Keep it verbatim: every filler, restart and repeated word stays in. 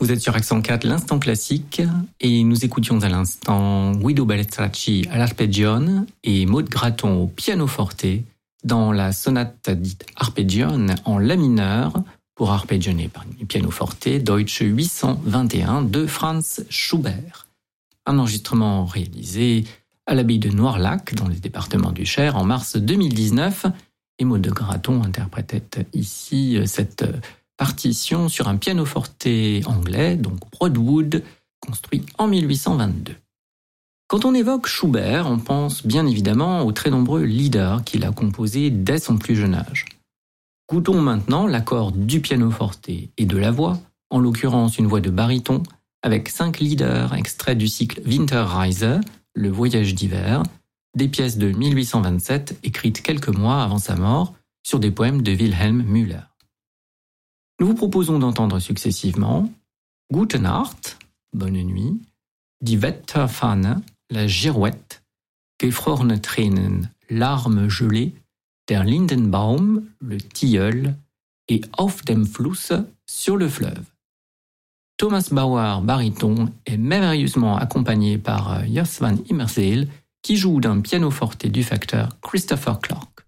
Vous êtes sur Accent quatre, l'instant classique, et nous écoutions à l'instant Guido Beltracchi à l'arpeggione et Maud Graton au pianoforte dans la sonate dite arpeggione en la mineur pour arpeggione par pianoforte Deutsche huit cent vingt et un de Franz Schubert. Un enregistrement réalisé à l'abbaye de Noirlac dans le département du Cher en mars deux mille dix-neuf, et Maud Graton interprétait ici cette partition sur un pianoforte anglais, donc Broadwood, construit en mille huit cent vingt-deux. Quand on évoque Schubert, on pense bien évidemment aux très nombreux lieder qu'il a composés dès son plus jeune âge. Goûtons maintenant l'accord du pianoforte et de la voix, en l'occurrence une voix de baryton, avec cinq lieder extraits du cycle Winterreise, le voyage d'hiver, des pièces de mille huit cent vingt-sept écrites quelques mois avant sa mort sur des poèmes de Wilhelm Müller. Nous vous proposons d'entendre successivement Gute Nacht, bonne nuit, Die Wetterfahne, la girouette, Gefrorene Tränen, larmes gelées, Der Lindenbaum, le tilleul, et Auf dem Fluss, sur le fleuve. Thomas Bauer, baryton, est merveilleusement accompagné par Jos van Immerzeel, qui joue d'un pianoforte du facteur Christopher Clark.